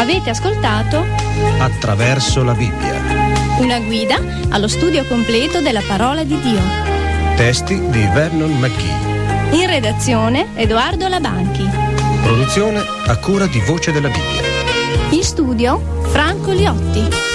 Avete ascoltato Attraverso la Bibbia. una guida allo studio completo della parola di Dio. Testi di Vernon McGee. In redazione Edoardo Labanchi. Produzione a cura di Voce della Bibbia. In studio Franco Liotti.